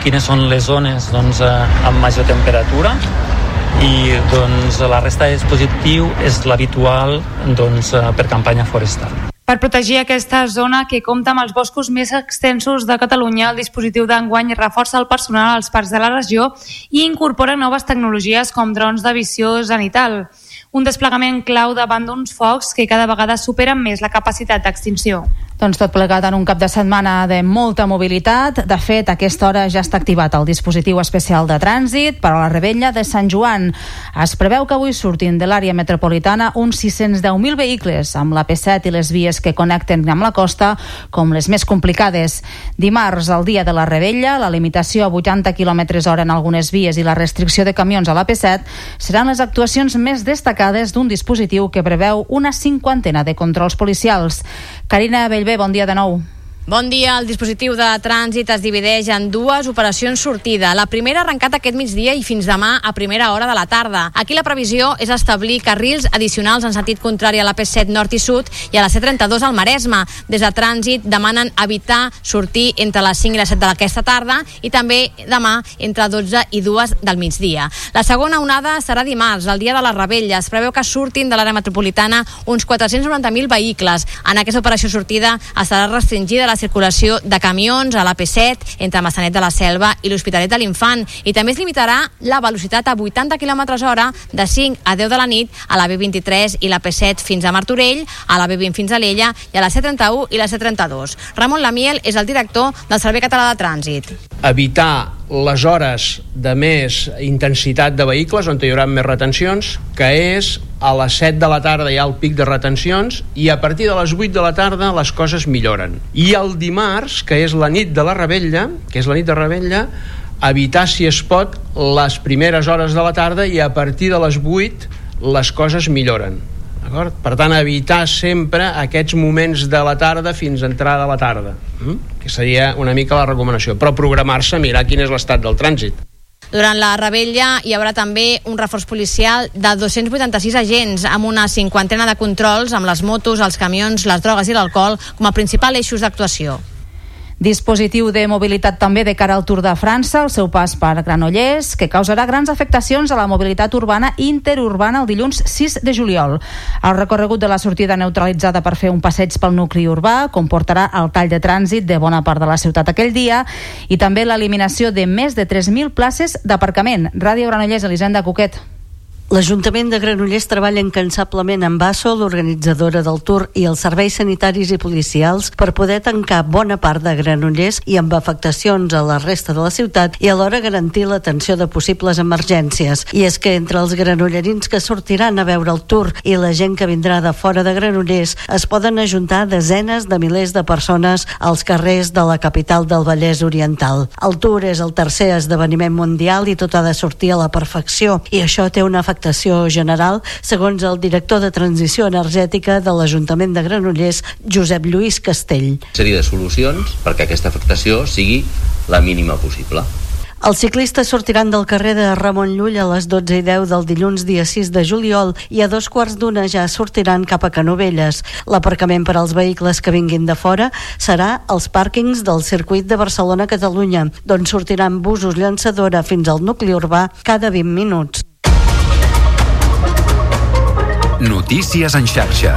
quines són les zones amb major temperatura, i la resta de dispositiu és l'habitual per campanya forestal. Per protegir aquesta zona, que compta amb els boscos més extensos de Catalunya, el dispositiu d'enguany reforça el personal als parcs de la regió i incorpora noves tecnologies com drons de visió zenital. Un desplegament clau davant d'uns focs que cada vegada superen més la capacitat d'extinció. Doncs tot plegat en un cap de setmana de molta mobilitat. De fet, a aquesta hora ja està activat el dispositiu especial de trànsit per a la Revetlla de Sant Joan. Es preveu que avui surtin de l'àrea metropolitana uns 610.000 vehicles, amb la P7 i les vies que connecten amb la costa com les més complicades. Dimarts, el dia de la Revetlla, la limitació a 80 km/h en algunes vies i la restricció de camions a la P7 seran les actuacions més destacades d'un dispositiu que preveu una 50 de controls policials. Carina Bellver, bon dia de nou. Bon dia. El dispositiu de trànsit es divideix en dues operacions sortida. La primera ha arrencat aquest migdia i fins demà a primera hora de la tarda. Aquí la previsió és establir carrils addicionals en sentit contrari a la P7 nord i sud i a la C32 al Maresme. Des de trànsit demanen evitar sortir entre les 5 i les 7 d'aquesta tarda i també demà entre 12 i 2 del migdia. La segona onada serà dimarts, el dia de la Revetlla. Es preveu que surtin de l'àrea metropolitana uns 490.000 vehicles. En aquesta operació sortida estarà restringida la circulació de camions a la P7 entre Massanet de la Selva i l'Hospitalet de l'Infant, i també es limitarà la velocitat a 80 km/h de 5 a 10 de la nit a la B23 i la P7 fins a Martorell, a la B20 fins a Alella i a la C31 i la C32. Ramon Lamiel és el director del Servei Català de Trànsit. Evitar les hores de més intensitat de vehicles on hi haurà més retencions, que és a les 7 de la tarda hi ha el pic de retencions i a partir de les 8 de la tarda les coses milloren. I el dimarts, que és la nit de la Revetlla, evitar, si es pot, les primeres hores de la tarda i a partir de les 8 les coses milloren. D'acord? Per tant, evitar sempre aquests moments de la tarda fins a entrada a la tarda, que seria una mica la recomanació, però programar-se, mirar quin és l'estat del trànsit. Durant la Revetlla hi haurà també un reforç policial de 286 agents amb una 50 de controls amb les motos, els camions, les drogues i l'alcohol com a principal eixos d'actuació. Dispositiu de mobilitat també de cara al Tour de França, el seu pas per Granollers, que causarà grans afectacions a la mobilitat urbana i interurbana el dilluns 6 de juliol. El recorregut de la sortida neutralitzada per fer un passeig pel nucli urbà comportarà el tall de trànsit de bona part de la ciutat aquell dia i també l'eliminació de més de 3.000 places d'aparcament. Ràdio Granollers, Elisenda Cuquet. L'Ajuntament de Granollers treballa incansablement amb ASO, l'organitzadora del Tour, i els serveis sanitaris i policials per poder tancar bona part de Granollers i amb afectacions a la resta de la ciutat i alhora garantir l'atenció de possibles emergències. I és que entre els granollerins que sortiran a veure el Tour i la gent que vindrà de fora de Granollers es poden ajuntar desenes de milers de persones als carrers de la capital del Vallès Oriental. El Tour és el tercer esdeveniment mundial i tot ha de sortir a la perfecció, i això té una afectació general, segons el director de Transició Energètica de l'Ajuntament de Granollers, Josep Lluís Castell. Sèrie de solucions perquè aquesta afectació sigui la mínima possible. Els ciclistes sortiran del carrer de Ramon Llull a les 12:10 del dilluns dia 6 de juliol i a 2:15 ja sortiran cap a Canovelles. L'aparcament per als vehicles que vinguin de fora serà als pàrquings del circuit de Barcelona-Catalunya, d'on sortiran busos llançadora fins al nucli urbà cada 20 minuts. Notícies en xarxa.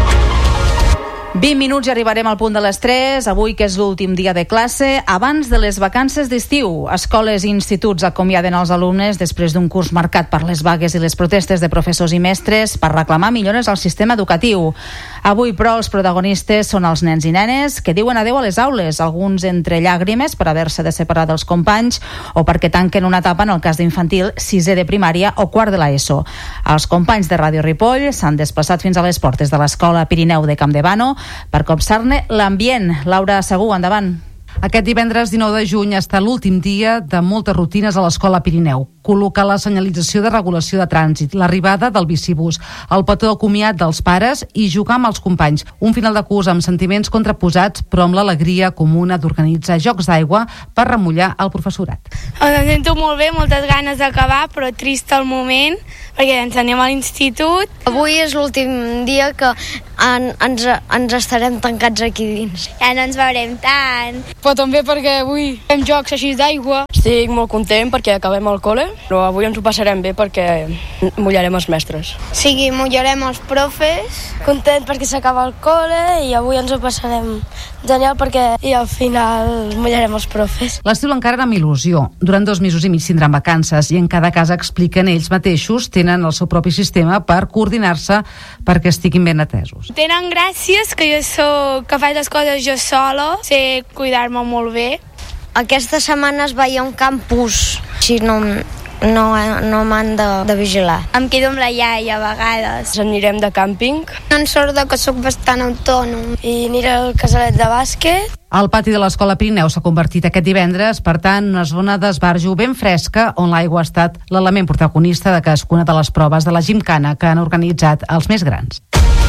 20 minuts i arribarem al punt de les 3, avui que és l'últim dia de classe, abans de les vacances d'estiu. Escoles i instituts acomiaden els alumnes després d'un curs marcat per les vagues i les protestes de professors i mestres per reclamar millores al sistema educatiu. Avui, però, els protagonistes són els nens i nenes que diuen adeu a les aules, alguns entre llàgrimes per haver-se de separar dels companys o perquè tanquen una etapa, en el cas d'infantil, 6è de primària o 4 de l'ESO. Els companys de Ràdio Ripoll s'han desplaçat fins a les portes de l'Escola Pirineu de Campdevànol per copsar-ne l'ambient. Laura Segú, endavant. Aquest divendres 19 de juny està l'últim dia de moltes rutines a l'Escola Pirineu. Col·locar la senyalització de regulació de trànsit, l'arribada del bicibús, el petó de comiat dels pares i jugar amb els companys. Un final de curs amb sentiments contraposats, però amb l'alegria comuna d'organitzar jocs d'aigua per remullar el professorat. Em sento molt bé, moltes ganes d'acabar, però trist al moment, perquè ens anem a l'institut. Avui és l'últim dia que ens estarem tancats aquí dins. Ja no ens veurem tant. Però també perquè avui fem jocs així d'aigua. Estic molt content perquè acabem el col·le, però avui ens ho passarem bé perquè mullarem els mestres. Sí, mullarem els profes. Content perquè s'acaba el col·le i avui ens ho passarem genial perquè i al final mullarem els profes. L'estiu encara amb il·lusió. Durant 2 mesos i mig tindran vacances i en cada casa expliquen ells mateixos, tenen el seu propi sistema per coordinar-se perquè estiguin ben atesos. Tenen gràcies que que faig les coses jo sola, sé cuidar-me molt bé. Aquesta setmana es veia un campus, així no m'han de vigilar. Em quedo amb la iaia a vegades. Anirem de càmping. En sort que sóc bastant autònom i aniré al casalet de bàsquet. El pati de l'Escola Pirineu s'ha convertit aquest divendres, per tant, una zona d'esbarjo ben fresca on l'aigua ha estat l'element protagonista de cadascuna de les proves de la gimcana que han organitzat els més grans.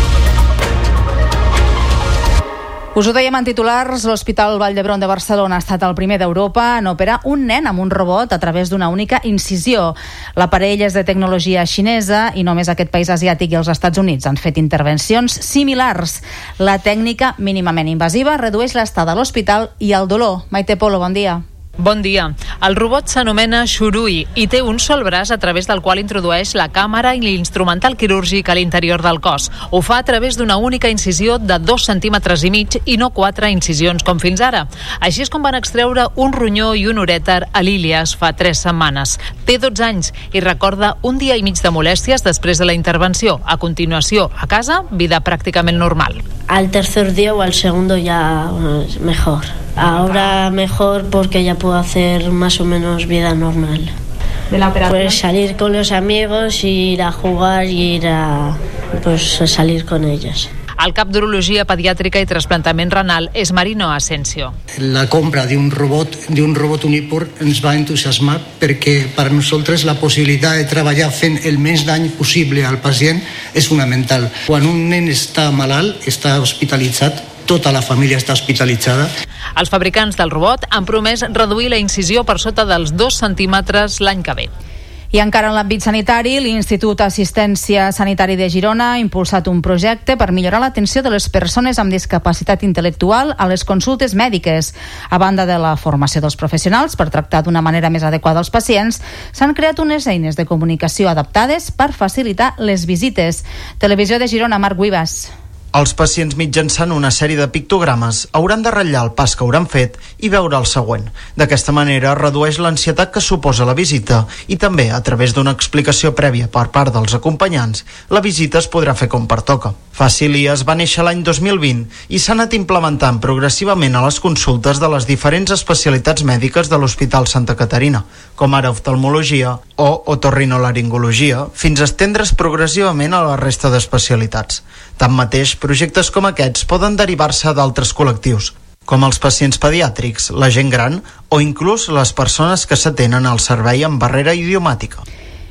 Us ho dèiem en titulars, l'Hospital Vall d'Hebron de Barcelona ha estat el primer d'Europa en operar un nen amb un robot a través d'una única incisió. L'aparell és de tecnologia xinesa i només aquest país asiàtic i els Estats Units han fet intervencions similars. La tècnica mínimament invasiva redueix l'estada a l'hospital i el dolor. Maite Polo, bon dia. Bon dia. El robot s'anomena Shurui i té un sol braç a través del qual introdueix la càmera i l'instrumental quirúrgic a l'interior del cos. Ho fa a través d'una única incisió de 2,5 centímetres i no 4 incisions com fins ara. Així és com van extreure un ronyó i un urèter a l'Ilias fa 3 setmanes. Té 12 anys i recorda un dia i mig de molèsties després de la intervenció. A continuació, a casa, vida pràcticament normal. Al tercer día o al segundo ya mejor. Ahora mejor porque ya puedo hacer más o menos vida normal. ¿De la operación? Pues salir con los amigos, ir a jugar y ir a salir con ellos. El cap d'Urologia Pediàtrica i Trasplantament Renal és Marino Asensio. La compra d'un robot Unipor ens va entusiasmar perquè per nosaltres la possibilitat de treballar fent el menys dany possible al pacient és fonamental. Quan un nen està malalt, està hospitalitzat, tota la família està hospitalitzada. Els fabricants del robot han promès reduir la incisió per sota dels 2 centímetres l'any que ve. I encara en l'àmbit sanitari, l'Institut Assistència Sanitari de Girona ha impulsat un projecte per millorar l'atenció de les persones amb discapacitat intel·lectual a les consultes mèdiques. A banda de la formació dels professionals per tractar d'una manera més adequada els pacients, s'han creat unes eines de comunicació adaptades per facilitar les visites. Televisió de Girona, Marc Guibas. Els pacients mitjançant una sèrie de pictogrames hauran de ratllar el pas que hauran fet i veure el següent. D'aquesta manera redueix l'ansietat que suposa la visita i també, a través d'una explicació prèvia per part dels acompanyants, la visita es podrà fer com pertoca. Facilias va néixer l'any 2020 i s'ha anat implementant progressivament a les consultes de les diferents especialitats mèdiques de l'Hospital Santa Caterina, com ara oftalmologia o otorrinolaringologia, fins a estendre's progressivament a la resta d'especialitats. Tanmateix, projectes com aquests poden derivar-se d'altres col·lectius, com els pacients pediàtrics, la gent gran o inclús les persones que s'atenen al servei amb barrera idiomàtica.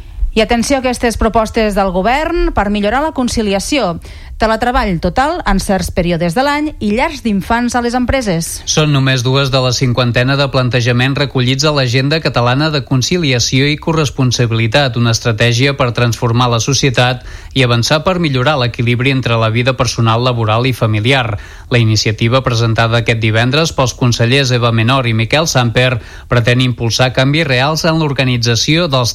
I atenció a aquestes propostes del govern per millorar la conciliació. Teletreball total en certs períodes de l'any i llars d'infants a les empreses. Són només 2 de la 50 de plantejaments recollits a l'Agenda Catalana de Conciliació i Corresponsabilitat, una estratègia per transformar la societat i avançar per millorar l'equilibri entre la vida personal, laboral i familiar. La iniciativa presentada aquest divendres pels consellers Eva Menor i Miquel Samper pretén impulsar canvis reals en l'organització del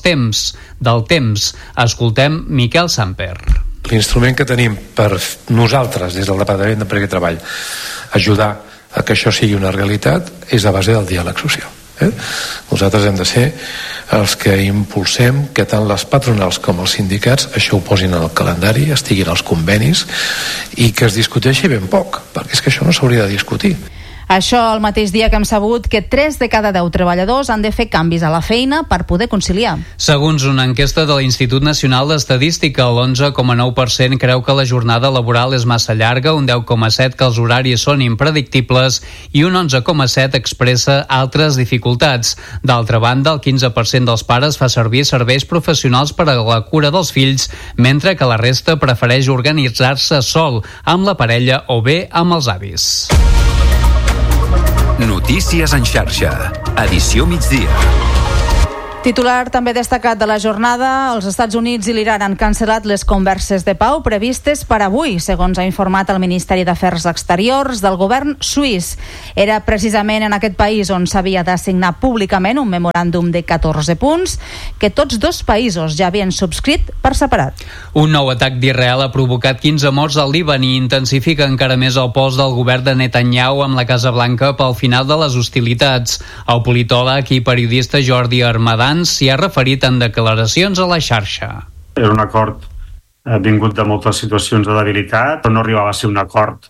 temps. Escoltem Miquel Samper. L'instrument que tenim per nosaltres, des del Departament d'Empresa i Treball, ajudar a que això sigui una realitat és a base del diàleg social. Nosaltres hem de ser els que impulsem que tant les patronals com els sindicats això ho posin en el calendari, estiguin als convenis i que es discuteixi ben poc, perquè és que això no s'hauria de discutir. Això el mateix dia que hem sabut que 3 de cada 10 treballadors han de fer canvis a la feina per poder conciliar. Segons una enquesta de l'Institut Nacional d'Estadística, l'11,9% creu que la jornada laboral és massa llarga, un 10,7% que els horaris són impredictibles i un 11,7% expressa altres dificultats. D'altra banda, el 15% dels pares fa servir serveis professionals per a la cura dels fills, mentre que la resta prefereix organitzar-se sol, amb la parella o bé amb els avis. Notícies en xarxa. Edició migdia. Titular també destacat de la jornada, els Estats Units i l'Iran han cancel·lat les converses de pau previstes per avui, segons ha informat el Ministeri d'Afers Exteriors del govern suís. Era precisament en aquest país on s'havia de signar públicament un memoràndum de 14 punts que tots dos països ja havien subscrit per separat. Un nou atac d'Israel ha provocat 15 morts al Líban i intensifica encara més el pols del govern de Netanyahu amb la Casa Blanca pel final de les hostilitats. El politòleg i periodista Jordi Armadan s'hi ha referit en declaracions a la xarxa. Era un acord vingut de moltes situacions de debilitat, però no arribava a ser un acord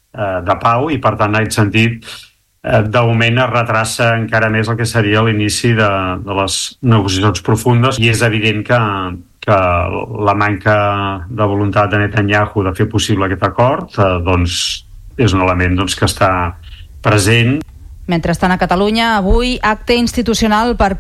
de pau i, per tant, en aquest sentit, d'augment es retrassa encara més el que seria l'inici de les negociacions profundes i és evident que la manca de voluntat de Netanyahu de fer possible aquest acord doncs és un element que està present. Mentrestant, a Catalunya, avui acte institucional per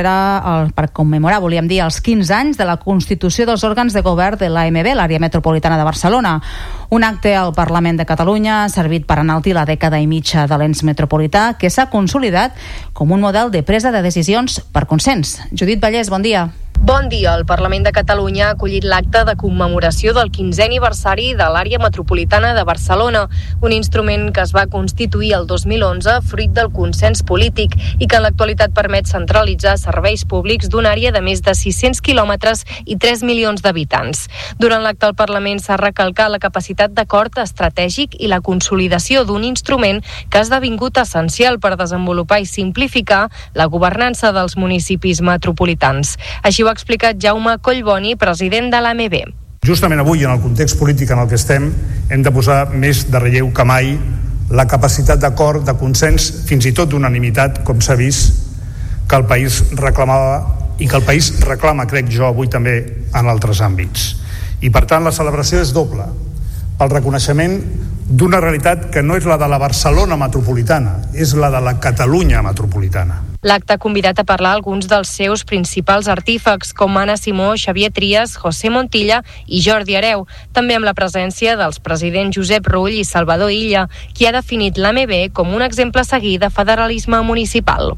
commemorar, volíem dir, els 15 anys de la constitució dels òrgans de govern de l'AMB, l'àrea metropolitana de Barcelona. Un acte al Parlament de Catalunya ha servit per enaltir la dècada i mitja de l'ens metropolità, que s'ha consolidat com un model de presa de decisions per consens. Judit Vallès, bon dia. Bon dia. El Parlament de Catalunya ha acollit l'acte de commemoració del 15è aniversari de l'àrea metropolitana de Barcelona, un instrument que es va constituir el 2011 fruit del consens polític i que en l'actualitat permet centralitzar serveis públics d'una àrea de més de 600 quilòmetres i 3 milions d'habitants. Durant l'acte al Parlament s'ha recalcat la capacitat d'acord estratègic i la consolidació d'un instrument que ha esdevingut essencial per desenvolupar i simplificar la governança dels municipis metropolitans. Així ho ha explicat Jaume Collboni, president de l'AMB. Justament avui, en el context polític en el que estem, hem de posar més de relleu que mai la capacitat d'acord, de consens, fins i tot d'unanimitat, com s'ha vist, que el país reclamava i que el país reclama, crec jo, avui també en altres àmbits. I per tant la celebració és doble, pel reconeixement d'una realitat que no és la de la Barcelona metropolitana, és la de la Catalunya metropolitana. L'acte ha convidat a parlar alguns dels seus principals artífecs, com Anna Simó, Xavier Trias, José Montilla i Jordi Hereu, també amb la presència dels presidents Josep Rull i Salvador Illa, qui ha definit l'AMB com un exemple a seguir de federalisme municipal.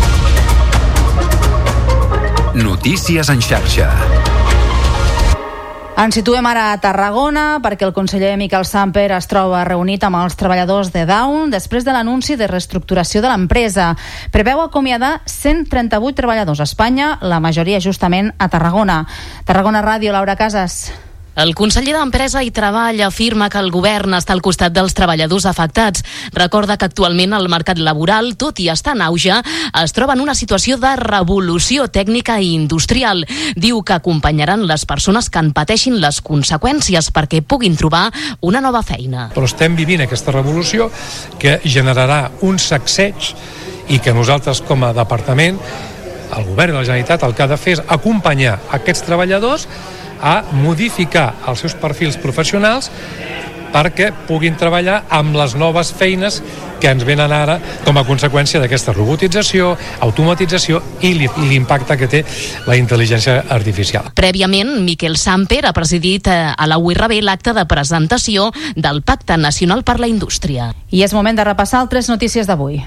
Notícies en xarxa. Ens situem ara a Tarragona perquè el conseller Miquel Samper es troba reunit amb els treballadors de Dawn després de l'anunci de reestructuració de l'empresa. Preveu acomiadar 138 treballadors a Espanya, la majoria justament a Tarragona. Tarragona Ràdio, Laura Casas. El conseller d'Empresa i Treball afirma que el govern està al costat dels treballadors afectats. Recorda que actualment el mercat laboral, tot i estar en auge, es troba en una situació de revolució tècnica i industrial. Diu que acompanyaran les persones que en pateixin les conseqüències perquè puguin trobar una nova feina. Però estem vivint aquesta revolució que generarà un sacseig i que nosaltres com a departament, el govern de la Generalitat, el que ha de fer és acompanyar aquests treballadors a modificar els seus perfils professionals perquè puguin treballar amb les noves feines que ens venen ara com a conseqüència d'aquesta robotització, automatització i l'impacte que té la intel·ligència artificial. Prèviament, Miquel Samper ha presidit a la URB l'acte de presentació del Pacte Nacional per la Indústria. I és moment de repassar altres notícies d'avui.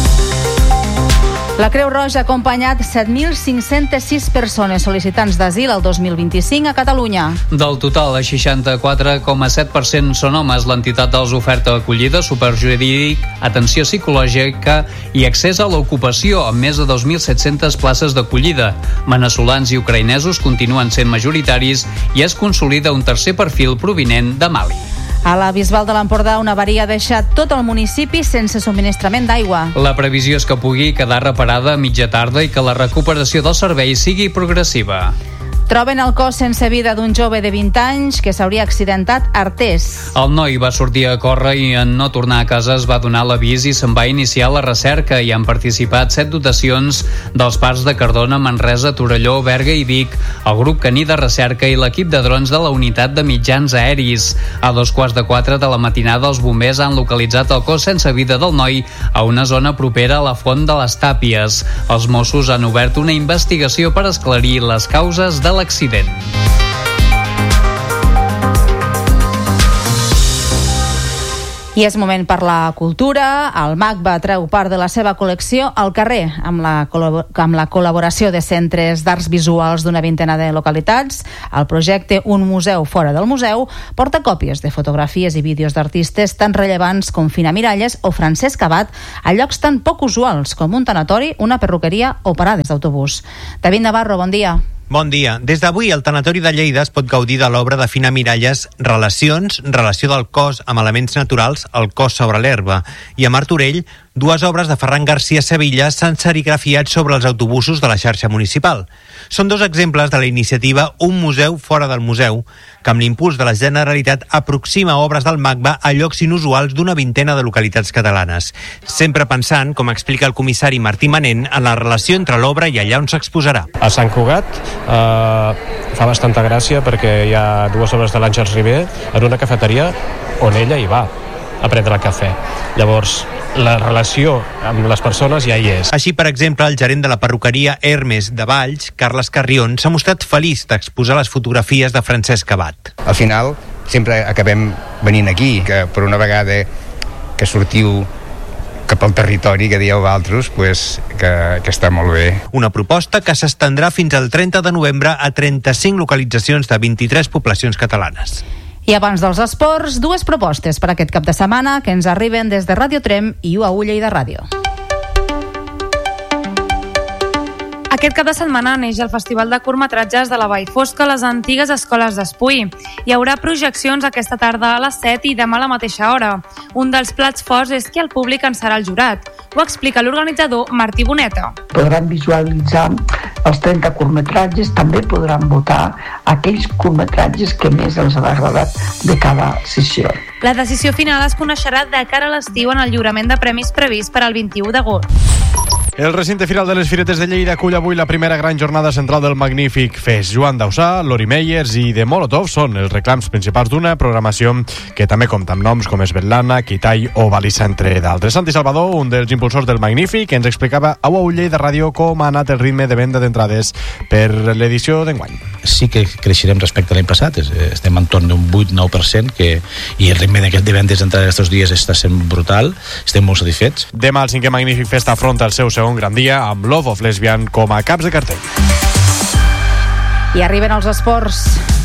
La Creu Roja ha acompanyat 7.506 persones sol·licitants d'asil el 2025 a Catalunya. Del total, el 64,7% són homes. L'entitat els oferta acollida, suport jurídic, atenció psicològica i accés a l'ocupació, amb més de 2.700 places d'acollida. Veneçolans i ucraïnesos continuen sent majoritaris i es consolida un tercer perfil provinent de Mali. A la Bisbal de l'Empordà, una avaria ha deixat tot el municipi sense subministrament d'aigua. La previsió és que pugui quedar reparada a mitja tarda i que la recuperació del servei sigui progressiva. Troben el cos sense vida d'un jove de 20 anys que s'hauria accidentat a Artés. El noi va sortir a córrer i en no tornar a casa es va donar l'avís i se'n va iniciar la recerca. Hi han participat 7 dotacions dels parcs de Cardona, Manresa, Torelló, Berga i Vic, el grup caní de recerca i l'equip de drons de la unitat de mitjans aeris. A 3:45 de la matinada els bombers han localitzat el cos sense vida del noi a una zona propera a la Font de les Tàpies. Els Mossos han obert una investigació per esclarir les causes de l'accident. I és moment per la cultura. El MACBA treu part de la seva col·lecció al carrer amb la col·laboració de centres d'arts visuals d'una vintena de localitats. El projecte Un museu fora del museu porta còpies de fotografies i vídeos d'artistes tan rellevants com Fina Miralles o Francesc Abad a llocs tan poc usuals com un tanatori, una perruqueria o parades d'autobús. David Navarro, bon dia. Bon dia. Des d'avui, el Tanatori de Lleida es pot gaudir de l'obra de Fina Miralles Relacions, relació del cos amb elements naturals, el cos sobre l'herba, i a Martorell, dues obres de Ferran García Sevilla s'han serigrafiat sobre els autobusos de la xarxa municipal. Són dos exemples de la iniciativa Un museu fora del museu, que amb l'impuls de la Generalitat aproxima obres del MACBA a llocs inusuals d'una vintena de localitats catalanes, sempre pensant, com explica el comissari Martí Manent, en la relació entre l'obra i allà on s'exposarà. A Sant Cugat fa bastanta gràcia perquè hi ha dues obres de l'Àngels Ribé en una cafeteria on ella hi va a prendre cafè. Llavors, la relació amb les persones ja hi és. Així, per exemple, el gerent de la perruqueria Hermes de Valls, Carles Carrion, s'ha mostrat feliç d'exposar les fotografies de Francesc Abad. Al final, sempre acabem venint aquí, que per una vegada que sortiu cap al territori que dieu altres, pues, que està molt bé. Una proposta que s'estendrà fins al 30 de novembre a 35 localitzacions de 23 poblacions catalanes. I abans dels esports, dues propostes per aquest cap de setmana que ens arriben des de Ràdio Trem i UAU Lleida Ràdio. Aquest cap de setmana neix el Festival de Curtmetratges de la Vall Fosca a les antigues escoles d'Espuy. Hi haurà projeccions aquesta tarda a les 7 i demà a la mateixa hora. Un dels plats forts és que el públic en serà el jurat. Ho explica l'organitzador Martí Boneta. Podran visualitzar els 30 curtmetratges, també podran votar aquells curtmetratges que més els ha agradat de cada sessió. La decisió final es coneixerà de cara a l'estiu en el lliurament de premis previst per al 21 d'agost. El recinte firal de les Firetes de Lleida acull avui la primera gran jornada central del Magnífic Fest. Joan Dausà, Lori Meyers i The Molotov són els reclams principals d'una programació que també compta amb noms com Svetlana, Kitai o Valissa, entre d'altres. Santi Salvador, un dels impulsors del Magnífic, ens explicava a UAU Lleida Ràdio com ha anat el ritme de venda d'entrades per l'edició d'enguany. Sí que creixerem respecte a l'any passat, estem entorn d'un 8-9%, i el ritme de vendes d'entrades aquests dies està sent brutal, estem molt satisfets. Demà el 5è Magnífic Fest afronta el seu segon gran dia amb Love of Lesbian com a caps de cartell. I arriben els esports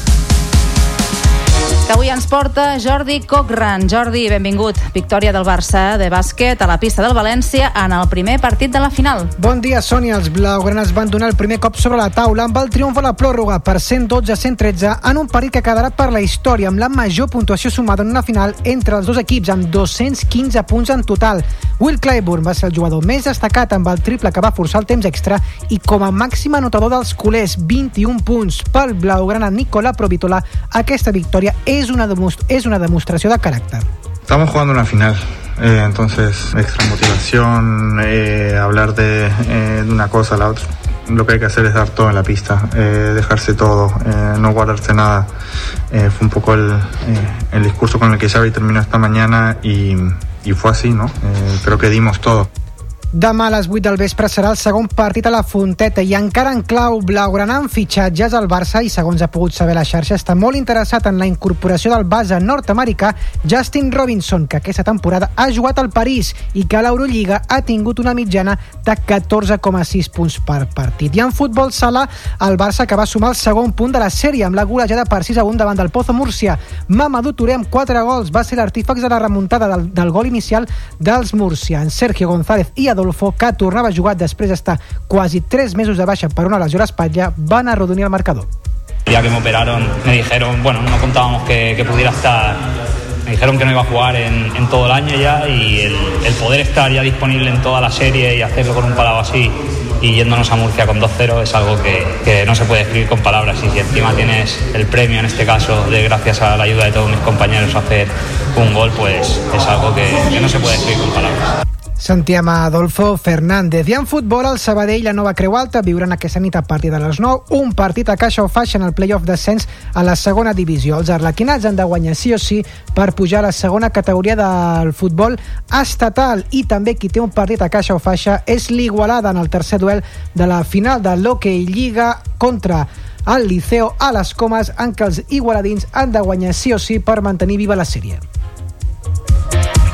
que avui ens porta Jordi Cochran. Jordi, benvingut. Victòria del Barça de bàsquet a la pista del València en el primer partit de la final. Bon dia, Sònia. Els blaugranes van donar el primer cop sobre la taula amb el triomf a la pròrroga per 112-113 en un partit que quedarà per la història amb la major puntuació sumada en una final entre els dos equips, amb 215 punts en total. Will Clyburn va ser el jugador més destacat amb el triple que va forçar el temps extra i com a màxim anotador dels culers, 21 punts. Pel blaugrana Nicola Provitola, aquesta victòria és una demostració de caràcter. Estamos jugando una final, entonces extra motivación, hablar de una cosa a la otra. Lo que hay que hacer es dar todo en la pista, dejarse todo, no guardarse nada. Fue un poco el discurso con el que Xavi terminó esta mañana y fue así, ¿no? Creo que dimos todo. Demà a les 8 del vespre serà el segon partit a la Fonteta i encara en clau blaugrana amb fitxatges al Barça i, segons ha pogut saber la xarxa, està molt interessat en la incorporació del base nord-americà Justin Robinson, que aquesta temporada ha jugat al París i que a l'Eurolliga ha tingut una mitjana de 14,6 punts per partit. I en futbol sala, el Barça que va sumar el segon punt de la sèrie amb la golejada per 6-1 davant del Pozo Múrcia. Mamadou Touré amb 4 gols va ser l'artífex de la remuntada del gol inicial dels Múrcia. En Sergio González i Adolfo, que tornava a jugar després d'estar quasi 3 mesos de baixa per una lesió a l'espatlla, van arrodonir el marcador. El día que me operaron me dijeron, bueno, no contábamos que pudiera estar, me dijeron que no iba a jugar en todo el año ya, y el poder estar ya disponible en toda la serie y hacerlo con un parado así y yéndonos a Murcia con 2-0 es algo que no se puede escribir con palabras, y si encima tienes el premio en este caso de, gracias a la ayuda de todos mis compañeros, hacer un gol, pues es algo que no se puede escribir con palabras. Sentíem a Adolfo Fernández. I en futbol, el Sabadell, la nova Creu Alta, viuran aquesta nit a partir de les 9 un partit a caixa o faixa en el play-off d'ascens a la segona divisió. Els arlequinats han de guanyar sí o sí per pujar a la segona categoria del futbol estatal, i també qui té un partit a caixa o faixa és l'Igualada en el tercer duel de la final de l'Hockey Lliga contra el Liceo a les Comes, en què els igualadins han de guanyar sí o sí per mantenir viva la sèrie.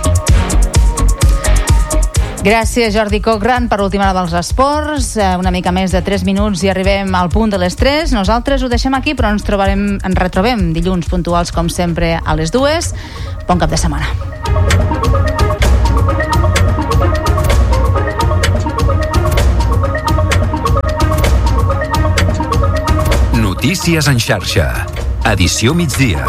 Gràcies, Jordi Cochran, per l'última hora dels esports. Una mica més de 3 minuts i arribem al punt de les 3. Nosaltres ho deixem aquí, però ens retrobem dilluns puntuals, com sempre, a les 2. Bon cap de setmana. Notícies en xarxa. Edició migdia.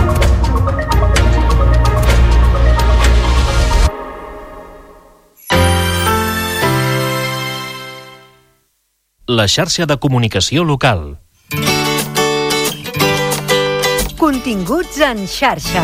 La xarxa de comunicació local. Continguts en xarxa.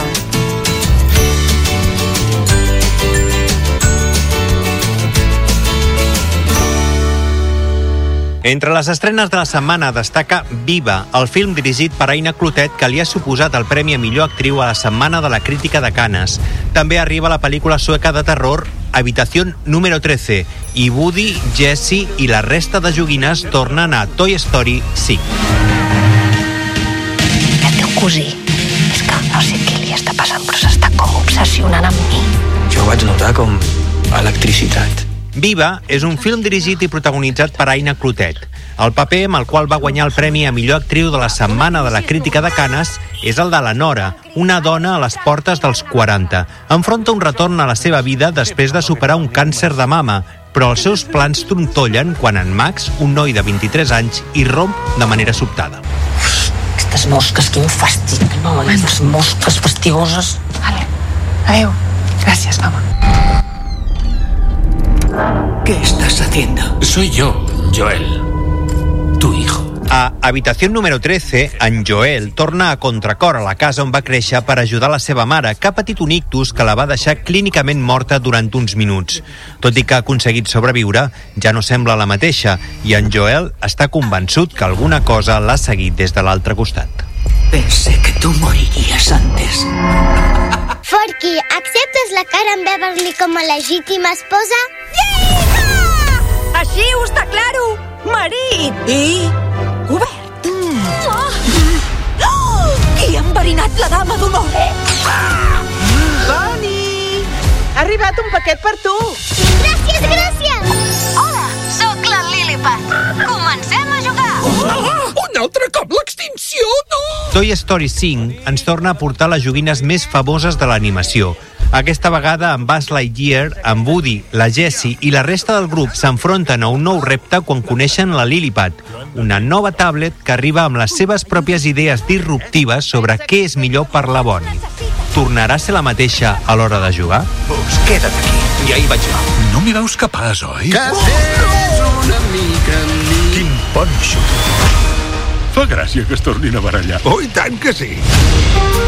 Entre les estrenes de la setmana destaca Viva, el film dirigit per Aina Clotet, que li ha suposat el Premi a Millor Actriu a la Setmana de la Crítica de Canes. També arriba la pel·lícula sueca de terror Habitación número 13 i Woody, Jessie i la resta de joguines tornen a Toy Story 5. El teu cosí és que no sé què li està passant, però s'està com obsessionant amb mi. Jo ho vaig notar com electricitat. Viva és un film dirigit i protagonitzat per Aina Clotet. El paper amb el qual va guanyar el Premi a Millor Actriu de la Setmana de la Crítica de Canes és el de la Nora, una dona a les portes dels 40. Enfronta un retorn a la seva vida després de superar un càncer de mama, però els seus plans trontollen quan en Max, un noi de 23 anys, irromp de manera sobtada. Aquestes mosques, quin fàstic, no? Les mosques fastigoses. Vale. Adéu. Gràcies, mama. ¿Qué estás haciendo? Soy yo, Joel, tu hijo. A Habitació número 13, en Joel torna a contracor a la casa on va créixer per ajudar la seva mare, que ha patit un ictus que la va deixar clínicament morta durant uns minuts. Tot i que ha aconseguit sobreviure, ja no sembla la mateixa, i en Joel està convençut que alguna cosa l'ha seguit des de l'altre costat. Pensé que tú morirías antes. Forky, acceptes la Karen Beverly com a legítima esposa? Així ho està claro! Marit! I cobert! Qui ha enverinat la dama d'honor? Bonnie! Ha arribat un paquet per tu! Gràcies, gràcies! Hola, sóc la Lilliput. Comencem a jugar! Un altre cop l'extinció, no! Toy Story 5 ens torna a portar les joguines més famoses de l'animació. Aquesta vegada amb Buzz Lightyear, amb Woody, la Jessie i la resta del grup s'enfronten a un nou repte quan coneixen la Lilliput, una nova tablet que arriba amb les seves pròpies idees disruptives sobre què és millor per la Bonnie. Tornarà a ser la mateixa a l'hora de jugar? Pues queda't aquí, ja hi vaig anar. No m'hi veus capaç, oi? Que tens una mica en mi. Quin ponxo. Fa gràcia que es tornin a barallar. Oh, i tant que sí.